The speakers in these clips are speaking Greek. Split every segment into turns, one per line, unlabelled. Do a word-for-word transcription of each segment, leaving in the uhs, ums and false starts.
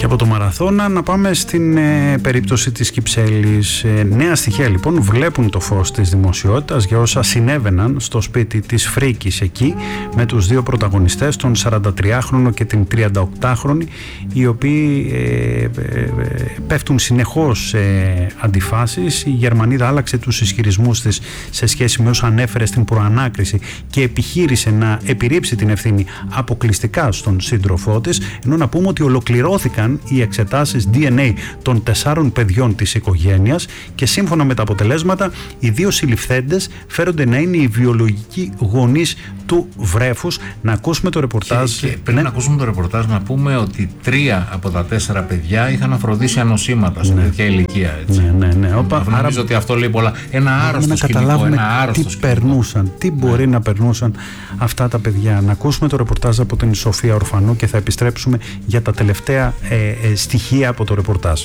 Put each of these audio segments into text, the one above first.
από το Μαραθώνα να πάμε στην ε, περίπτωση της Κυψέλης. Ε, νέα στοιχεία λοιπόν βλέπουν το φως της δημοσιότητας για όσα συνέβαιναν στο σπίτι της Φρίκης εκεί με τους δύο πρωταγωνιστές, τον σαραντατριάχρονο και την τριανταοκτάχρονη, οι οποίοι ε, ε, ε, πέφτουν συνεχώς σε αντιφάσεις. Η Γερμανίδα άλλαξε τους ισχυρισμούς της σε σχέση με όσα ανέφερε στην προανάκριση και επιχείρησε να επιρρύψει την ευθύνη αποκλειστικά στον σύντροφό της, ενώ να πούμε ότι ολοκληρώθηκαν οι εξετάσεις ντι εν έι των τεσσάρων παιδιών της οικογένειας και σύμφωνα με τα αποτελέσματα οι δύο συλληφθέντες φέρονται να είναι οι βιολογικοί γονείς του βρέφους. Να ακούσουμε το ρεπορτάζ.
Και, και πριν ναι. να ακούσουμε το ρεπορτάζ, να πούμε ότι τρία από τα τέσσερα παιδιά είχαν αφροδίσια νοσήματα σε ναι. τέτοια ηλικία. Έτσι.
Ναι, ναι, ναι. Οπα,
νομίζω άρα... ότι αυτό λέει πολλά. Ένα άρρωστο σκηνικό. Να καταλάβουμε ένα άρρωστο
τι
σκηνικό.
περνούσαν, τι μπορεί ναι. να περνούσαν αυτά τα παιδιά. Να ακούσουμε το ρεπορτάζ από την Σοφία Ορφανού και θα επιστρέψουμε για τα τελευταία ε, ε, στοιχεία από το ρεπορτάζ.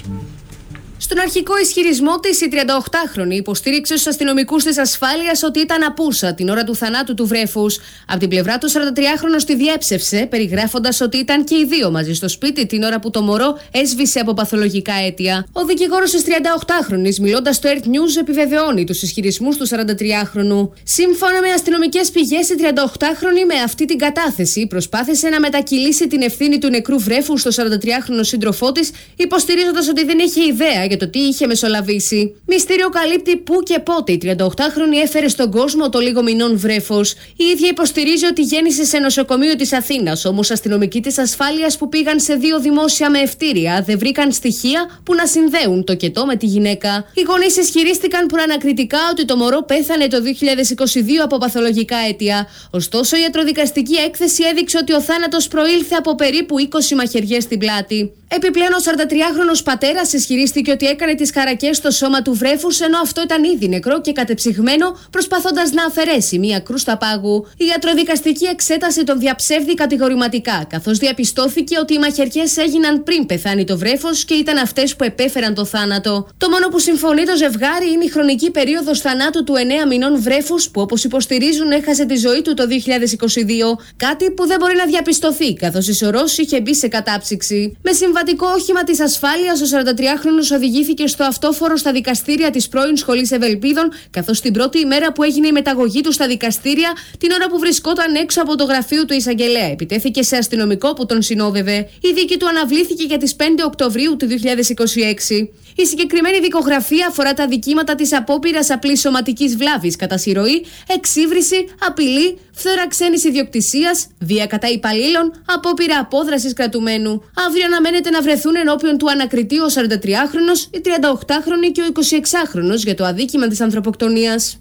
Στον αρχικό ισχυρισμό της, η τριανταοκτάχρονη υποστήριξε στους αστυνομικούς της ασφάλειας ότι ήταν απούσα την ώρα του θανάτου του βρέφους. Από την πλευρά του, ο σαραντατριάχρονος τη διέψευσε, περιγράφοντας ότι ήταν και οι δύο μαζί στο σπίτι την ώρα που το μωρό έσβησε από παθολογικά αίτια. Ο δικηγόρος της τριανταοκτάχρονης, μιλώντας στο Earth News, επιβεβαιώνει τους ισχυρισμούς του σαραντατριάχρονου. Σύμφωνα με αστυνομικές πηγές, η τριανταοκτάχρονη με αυτή την κατάθεση προσπάθησε να μετακυλήσει την ευθύνη του νεκρού βρέφου στο σαραντατριάχρονο σύντροφό της, υποστηρίζοντας ότι δεν είχε ιδέα για το τι είχε μεσολαβήσει. Μυστήριο καλύπτει πού και πότε η τριανταοκτάχρονη έφερε στον κόσμο το λίγο μηνών βρέφος. Η ίδια υποστηρίζει ότι γέννησε σε νοσοκομείο της Αθήνας, όμως αστυνομικοί της ασφάλειας που πήγαν σε δύο δημόσια με ευτήρια δεν βρήκαν στοιχεία που να συνδέουν το κετό με τη γυναίκα. Οι γονείς ισχυρίστηκαν προανακριτικά ότι το μωρό πέθανε το δύο χιλιάδες είκοσι δύο από παθολογικά αίτια. Ωστόσο, η ιατροδικαστική έκθεση έδειξε ότι ο θάνατος προήλθε από περίπου είκοσι μαχαιριές στην πλάτη. Επιπλέον, ο σαραντατριάχρονος πατέρας ισχυρίστηκε ότι έκανε τις χαρακές στο σώμα του βρέφους, ενώ αυτό ήταν ήδη νεκρό και κατεψυγμένο, προσπαθώντας να αφαιρέσει μία κρούστα πάγου. Η ιατροδικαστική εξέταση τον διαψεύδει κατηγορηματικά, καθώς διαπιστώθηκε ότι οι μαχαιριές έγιναν πριν πεθάνει το βρέφος και ήταν αυτές που επέφεραν το θάνατο. Το μόνο που συμφωνεί το ζευγάρι είναι η χρονική περίοδος θανάτου του εννέα μηνών βρέφους, που όπως υποστηρίζουν έχασε τη ζωή του το δύο χιλιάδες είκοσι δύο, κάτι που δεν μπορεί να διαπιστωθεί, καθώς η σωρός είχε μπει σε κατάψυξη. Με συμβατικό όχημα της ασφάλειας, ο σαραντατριάχρονος οδηγήθηκε στο αυτόφορο στα δικαστήρια της πρώην Σχολής Ευελπίδων, καθώς την πρώτη ημέρα που έγινε η μεταγωγή του στα δικαστήρια, την ώρα που βρισκόταν έξω από το γραφείο του εισαγγελέα, επιτέθηκε σε αστυνομικό που τον συνόδευε. Η δίκη του αναβλήθηκε για τις πέντε Οκτωβρίου του δύο χιλιάδες είκοσι έξι. Η συγκεκριμένη δικογραφία αφορά τα δικήματα της απόπειρας απλής σωματικής βλάβης κατά συρροή, εξύβριση, απειλή, φθορά ξένης ιδιοκτησίας, βία κατά υπαλλήλων, απόπειρα απόδρασης κρατουμένου. Αύριο αναμένεται να βρεθούν ενώπιον του ανακριτή ο σαραντατριάχρονος, η τριανταοκτάχρονη και ο εικοσιεξάχρονος για το αδίκημα της ανθρωποκτονίας.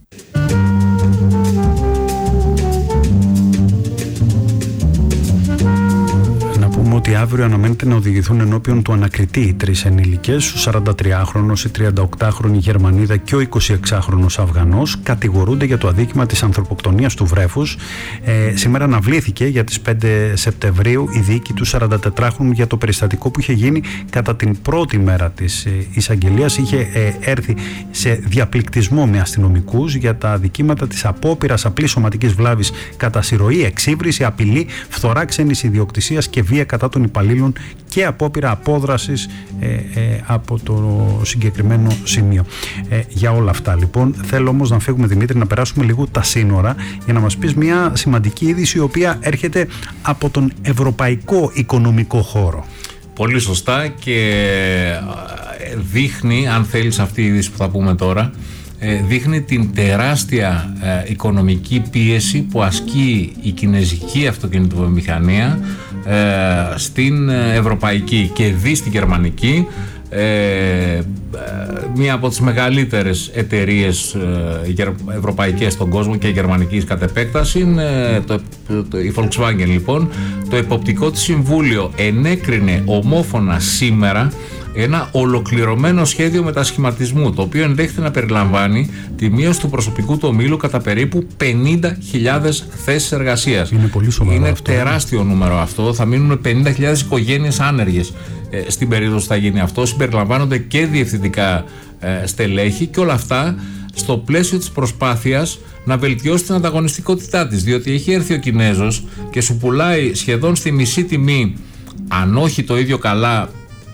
Ότι αύριο αναμένεται να οδηγηθούν ενώπιον του ανακριτή οι τρεις ενήλικες, ο σαραντατριάχρονος, η τριανταοκτάχρονη Γερμανίδα και ο εικοσιεξάχρονος Αφγανός, κατηγορούνται για το αδίκημα της ανθρωποκτονίας του βρέφους. Ε, σήμερα αναβλήθηκε για τις πέντε Σεπτεμβρίου η δίκη του σαραντατετράχρονου για το περιστατικό που είχε γίνει κατά την πρώτη μέρα της ε, εισαγγελίας. Είχε ε, έρθει σε διαπληκτισμό με αστυνομικούς για τα αδικήματα της απόπειρας απλής σωματικής βλάβης κατά συρροή, εξύβριση, απειλή, φθορά ξένης ιδιοκτησίας και βία κατά των υπαλλήλων και απόπειρα απόδρασης ε, ε, από το συγκεκριμένο σημείο. Ε, για όλα αυτά λοιπόν θέλω όμως να φύγουμε, Δημήτρη, να περάσουμε λίγο τα σύνορα για να μας πεις μια σημαντική είδηση η οποία έρχεται από τον ευρωπαϊκό οικονομικό χώρο.
Πολύ σωστά, και δείχνει, αν θέλεις αυτή η είδηση που θα πούμε τώρα, δείχνει την τεράστια ε, οικονομική πίεση που ασκεί η κινεζική αυτοκινητοβιομηχανία ε, στην ευρωπαϊκή και δι στη γερμανική. Ε, μία από τις μεγαλύτερες εταιρείες ε, ευρωπαϊκές στον κόσμο και γερμανικής κατ' επέκταση είναι το, το, η Volkswagen. Λοιπόν, το εποπτικό της συμβούλιο ενέκρινε ομόφωνα σήμερα ένα ολοκληρωμένο σχέδιο μετασχηματισμού, το οποίο ενδέχεται να περιλαμβάνει τη μείωση του προσωπικού του ομίλου κατά περίπου πενήντα χιλιάδες θέσεις εργασίας.
Είναι πολύ σοβαρό.
Είναι
αυτό.
τεράστιο νούμερο αυτό. Θα μείνουν πενήντα χιλιάδες οικογένειες άνεργες ε, στην περίοδο που θα γίνει αυτό. Συμπεριλαμβάνονται και διευθυντικά ε, στελέχη, και όλα αυτά στο πλαίσιο της προσπάθειας να βελτιώσει την ανταγωνιστικότητά της. Διότι έχει έρθει ο Κινέζος και σου πουλάει σχεδόν στη μισή τιμή, αν όχι το ίδιο καλά,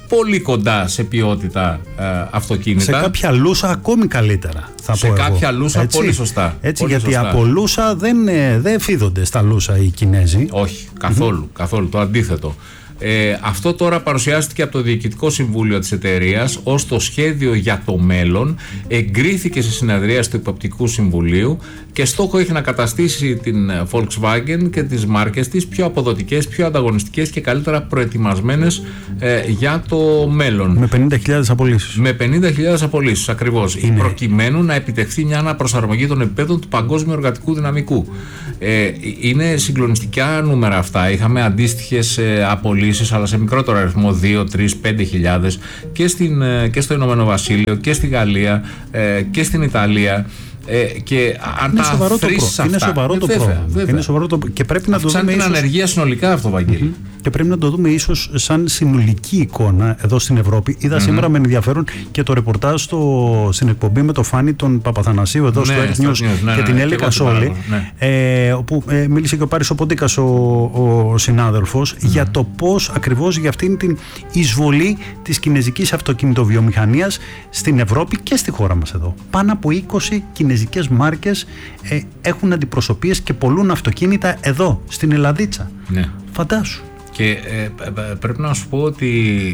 πολύ κοντά σε ποιότητα ε, αυτοκίνητα.
Σε κάποια λούσα ακόμη καλύτερα, θα
σε
πω
κάποια
εγώ.
λούσα
Έτσι,
πολύ σωστά.
Έτσι,
πολύ
γιατί
σωστά.
από λούσα δεν, δεν φίδονται στα λούσα οι Κινέζοι.
Όχι, καθόλου, mm-hmm. καθόλου, το αντίθετο. Ε, αυτό τώρα παρουσιάστηκε από το Διοικητικό Συμβούλιο της εταιρείας ως το σχέδιο για το μέλλον, εγκρίθηκε σε συνεδρία του Υποπτικού Συμβουλίου και στόχο έχει να καταστήσει την Volkswagen και τις μάρκες της πιο αποδοτικές, πιο ανταγωνιστικές και καλύτερα προετοιμασμένες ε, για το μέλλον.
Με πενήντα χιλιάδες απολύσεις.
Με πενήντα χιλιάδες απολύσεις, ακριβώς.
Είναι...
Προκειμένου να επιτευχθεί μια αναπροσαρμογή των επιπέδων του παγκόσμιου εργατικού δυναμικού. Ε, είναι συγκλονιστικά νούμερα αυτά. Είχαμε αντίστοιχες ε, απολύσεις, αλλά σε μικρότερο αριθμό, δύο, τρεις, πέντε χιλιάδες και, στην, ε, και στο Ηνωμένο Βασίλειο και στη Γαλλία ε, και στην Ιταλία. Ε, και αν
είναι
τα
σοβαρό το,
αυτά,
είναι σοβαρό
ε,
το
βέβαια,
πρόβλημα.
Βέβαια.
Είναι σοβαρό το... Και πρέπει να το δούμε
την
ίσως...
ανεργία συνολικά αυτό, Βαγγέλη.
Mm-hmm. Και πρέπει να το δούμε ίσως σαν συνολική εικόνα εδώ στην Ευρώπη. Είδα mm-hmm. σήμερα με ενδιαφέρον και το ρεπορτάζ στο... στην εκπομπή με το Φάνη τον Παπαθανασίου εδώ ναι, στο Earth News ναι, και ναι, την ναι, Έλλη Κασόλη, ναι. ε, όπου ε, μίλησε και ο Πάρης ο Ποντίκας ο, ο συνάδελφος mm-hmm. για το πώς ακριβώς για αυτήν την εισβολή της κινεζικής αυτοκινητοβιομηχανίας στην Ευρώπη και στη χώρα μας εδώ. Πάνω από είκοσι κινεζικές μάρκες ε, έχουν αντιπροσωπείες και πολλούν αυτοκίνητα εδώ στην Ελλαδίτσα.
Ναι.
Φαντάσου.
Και ε, πρέπει να σου πω ότι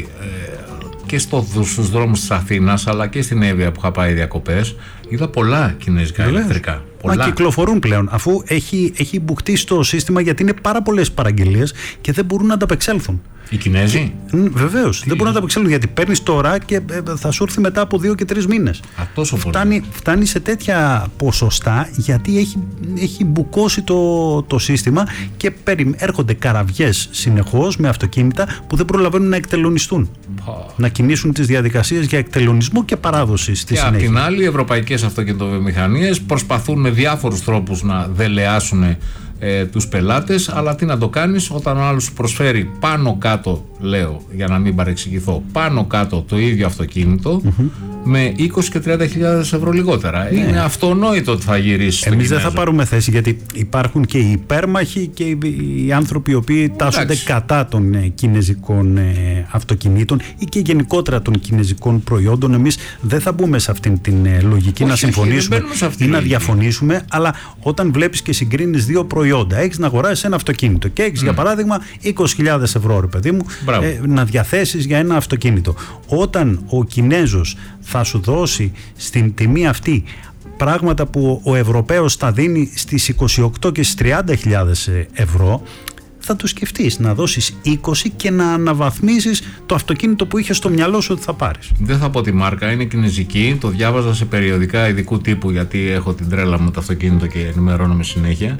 ε, και στο, στους δρόμους της Αθήνας αλλά και στην Εύβοια που είχα πάει διακοπές είδα πολλά κινέζικα
Βεβαίως.
ηλεκτρικά. Πολλά.
Μα κυκλοφορούν πλέον αφού έχει, έχει μπουχτεί το σύστημα, γιατί είναι πάρα πολλές παραγγελίες και δεν μπορούν να ανταπεξέλθουν.
Οι Κινέζοι?
Βεβαίως, δεν μπορούν να ανταπεξέλθουν γιατί παίρνεις τώρα και θα σου έρθει μετά από δύο και τρεις μήνες.
Α, τόσο
φτάνει, φτάνει σε τέτοια ποσοστά γιατί έχει, έχει μπουκώσει το, το σύστημα και περι, έρχονται καραβιές συνεχώς με αυτοκίνητα που δεν προλαβαίνουν να εκτελονιστούν. Oh. Να κινήσουν τις διαδικασίες για εκτελονισμό και παράδοση στη
και
συνέχεια.
Και απ' την άλλη, οι ευρωπαϊκές αυτοκινητοβιομηχανίες προσπαθούν με διάφορους τρόπους να δελεάσουν ε, τους πελάτες, αλλά τι να το κάνεις όταν ο άλλος σου προσφέρει πάνω κάτω, λέω για να μην παρεξηγηθώ, πάνω κάτω το ίδιο αυτοκίνητο mm-hmm. με είκοσι και τριάντα χιλιάδες ευρώ λιγότερα. Ναι. Είναι αυτονόητο ότι θα γυρίσει.
Εμείς δεν θα πάρουμε θέση γιατί υπάρχουν και οι υπέρμαχοι και οι άνθρωποι οι οποίοι τάσσονται Εντάξει. κατά των ε, κινέζικων ε, αυτοκινήτων ή και γενικότερα των κινέζικων προϊόντων. Εμείς δεν θα μπούμε σε αυτήν την ε, λογική όχι, να συμφωνήσουμε ή να διαφωνήσουμε, αλλά όταν βλέπεις και συγκρίνεις δύο προϊόντα, έχεις να αγοράσεις ένα αυτοκίνητο και έχεις mm. για παράδειγμα είκοσι χιλιάδες ευρώ, ρε παιδί μου, ε, να διαθέσεις για ένα αυτοκίνητο. Όταν ο Κινέζος θα σου δώσει στην τιμή αυτή πράγματα που ο Ευρωπαίος θα δίνει στις είκοσι οκτώ και στις τριάντα χιλιάδες ευρώ, θα το σκεφτείς να δώσεις είκοσι και να αναβαθμίσεις το αυτοκίνητο που είχες στο μυαλό σου ότι θα πάρεις.
Δεν θα πω τη μάρκα, είναι κινεζική, το διάβαζα σε περιοδικά ειδικού τύπου γιατί έχω την τρέλα μου το αυτοκίνητο και ενημερώνομαι συνέχεια.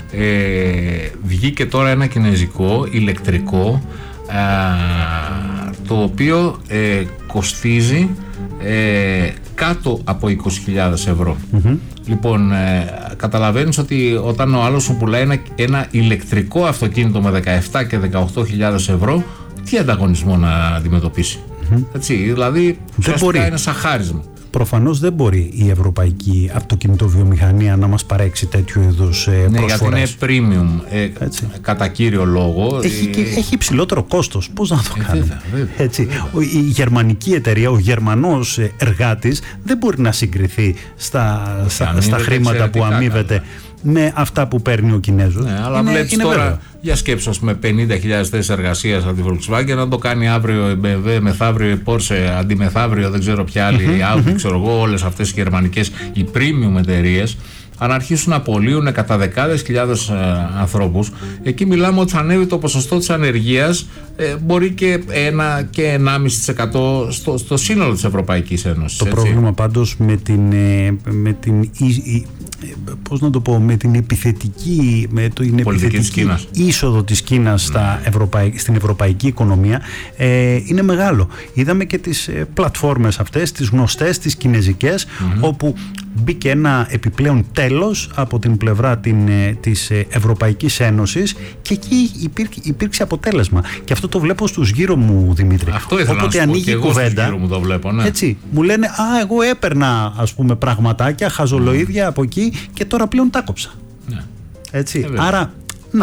Ε, βγήκε τώρα ένα κινεζικό ηλεκτρικό ε, το οποίο ε, κοστίζει ε, κάτω από είκοσι χιλιάδες ευρώ. Mm-hmm. Λοιπόν, ε, καταλαβαίνεις ότι όταν ο άλλος σου πουλάει ένα, ένα ηλεκτρικό αυτοκίνητο με δεκαεπτά και δεκαοκτώ χιλιάδες ευρώ, τι ανταγωνισμό να αντιμετωπίσει. Mm-hmm. Έτσι, δηλαδή ουσιαστικά είναι σαν χάρισμα.
Προφανώς δεν μπορεί η ευρωπαϊκή αυτοκινητοβιομηχανία να μας παρέξει τέτοιου είδους ε,
ναι,
προσφορές.
Γιατί είναι premium ε, κατά κύριο λόγο.
Έχει,
ε,
και, έχει υψηλότερο κόστος. Πώς να το
ε,
κάνει.
βέβαια, βέβαια,
Έτσι.
βέβαια.
Η γερμανική εταιρεία, ο γερμανός εργάτης δεν μπορεί να συγκριθεί στα, στα, στα χρήματα που αμείβεται καλά. με αυτά που παίρνει ο Κινέζος.
Ναι, αλλά είναι, βλέπεις είναι τώρα, βέβαιο. Για σκέψου, με πενήντα χιλιάδες θέσεις εργασίας από τη Volkswagen, να το κάνει αύριο η μπι εμ ντάμπλιου, μεθαύριο η Porsche, αντιμεθαύριο δεν ξέρω ποια άλλη, η Audi, ξέρω εγώ, όλες αυτές οι γερμανικές, οι premium εταιρείες, αν αρχίσουν να απολύουν κατά δεκάδες χιλιάδες ε, ανθρώπους, εκεί μιλάμε ότι θα ανέβει το ποσοστό της ανεργίας ε, μπορεί και ένα και ενάμιση τοις εκατό στο, στο σύνολο της Ευρωπαϊκής Ένωσης.
Το
έτσι.
πρόβλημα πάντως με την, με την πώς να το πω, με την επιθετική, με την επιθετική
της Κίνας.
είσοδο της Κίνας στα Ευρωπαϊ, στην ευρωπαϊκή οικονομία ε, είναι μεγάλο. Είδαμε και τις ε, πλατφόρμες αυτές, τις γνωστές, τις κινεζικές, mm-hmm. όπου μπήκε ένα επιπλέον τέλος από την πλευρά την, ε, της ε, Ευρωπαϊκής Ένωσης και εκεί υπήρξε, υπήρξε αποτέλεσμα. Και αυτό το βλέπω στους γύρω μου, Δημήτρη.
Αυτό ήθελα
Όποτε
να σου πω,
ανοίγει
και εγώ
κουβέντα,
στους γύρω μου το βλέπω, ναι.
Έτσι, μου λένε «Α, εγώ έπαιρνα, ας πούμε, πραγματάκια, χαζολογίδια mm. από εκεί και τώρα πλέον τα κόψα».
Ναι.
Έτσι,
ε,
άρα, να,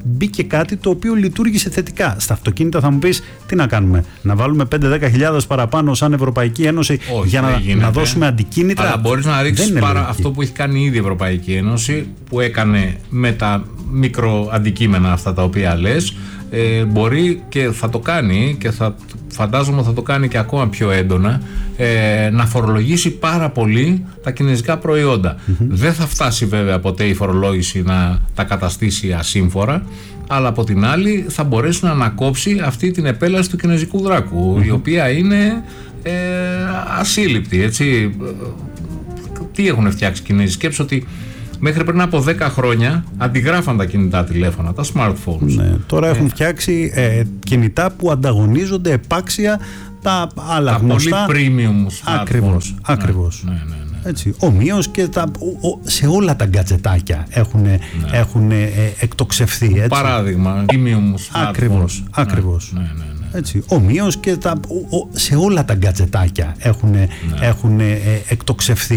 μπήκε κάτι το οποίο λειτουργήσε θετικά. Στα αυτοκίνητα θα μου πεις τι να κάνουμε, να βάλουμε πέντε με δέκα χιλιάδες παραπάνω σαν Ευρωπαϊκή Ένωση?
Όχι,
για να, να δώσουμε αντικίνητρα?
Αλλά μπορείς να ρίξεις παρά αυτό που έχει κάνει ήδη η Ευρωπαϊκή Ένωση, που έκανε με τα μικροαντικείμενα αυτά τα οποία λες. Ε, μπορεί και θα το κάνει, και θα, φαντάζομαι θα το κάνει και ακόμα πιο έντονα, ε, να φορολογήσει πάρα πολύ τα κινέζικα προϊόντα. Mm-hmm. Δεν θα φτάσει βέβαια ποτέ η φορολόγηση να τα καταστήσει ασύμφορα, αλλά από την άλλη θα μπορέσει να ανακόψει αυτή την επέλαση του κινέζικου δράκου, mm-hmm. η οποία είναι ε, ασύλληπτη, έτσι. Τι έχουν φτιάξει οι Κινέζοι? Σκέψου ότι μέχρι πριν από δέκα χρόνια αντιγράφαν τα κινητά τηλέφωνα, τα smartphones. Ναι,
τώρα ε, έχουν φτιάξει ε, κινητά που ανταγωνίζονται επάξια τα άλλα
τα
γνωστά.
Τα πολύ premium smartphones.
Ακριβώς, ακριβώς.
Ναι, ναι, ναι, ναι.
Έτσι, ομοίως και τα, ο, σε όλα τα γκατζετάκια έχουν, ναι. έχουν ε, εκτοξευθεί. Έτσι.
Παράδειγμα, premium smartphones.
Ακριβώς, ακριβώς.
Ναι, ναι, ναι, ναι.
Έτσι, ομοίως και τα, ο, ο, σε όλα τα γκατζετάκια έχουν, ναι. έχουν ε, εκτοξευθεί.